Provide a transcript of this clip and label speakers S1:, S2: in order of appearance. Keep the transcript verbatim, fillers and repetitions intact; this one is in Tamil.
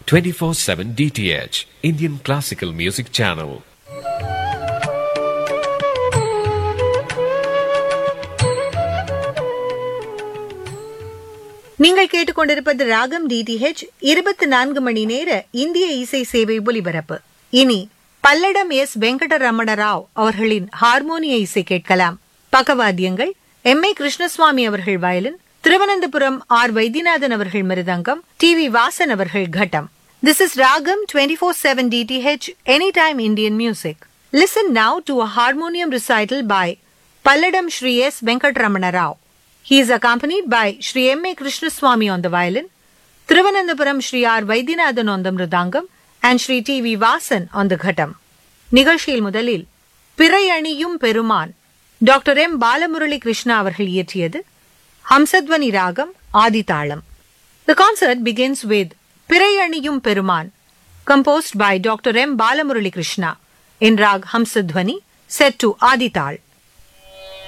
S1: twenty-four seven D T H, Indian Classical Music Channel.
S2: நீங்கள் கேட்டுக்கொண்டிருப்பது ராகம் டிடிஹெச் இருபத்தி நான்கு மணி நேர இந்திய இசை சேவை ஒலிபரப்பு. இனி பல்லடம் எஸ் வெங்கடரமண ராவ் அவர்களின் ஹார்மோனிய இசை கேட்கலாம். பக்கவாத்தியங்கள் எம் ஏ கிருஷ்ணசுவாமி அவர்கள் வயலின், திருவனந்தபுரம் ஆர் வைத்தியநாதன் அவர்கள் மிருதங்கம், டி வி வாசன் அவர்கள் கட்டம். This is Ragam twenty-four seven D T H, Anytime Indian Music. Listen now to a harmonium recital by Palladam Shri S. Venkatramana Rao. He is accompanied by Shri M A Krishnaswamy on the violin, Thiruvananthapuram Shri R. Vaidyanathan on the mridangam, and Shri T V Vasan on the ghatam. நிகழ்ச்சியில் முதலில் பிறையணியும் பெருமான் டாக்டர் எம் பாலமுரளி கிருஷ்ணா அவர்கள் இயற்றியது, ஹம்சத்வனி ராகம் ஆதிதாளம். The concert begins with பிறையணியும் பெருமான், composed by Doctor M Balamurali Krishna, in rag Hamsadhwani, set to Adital.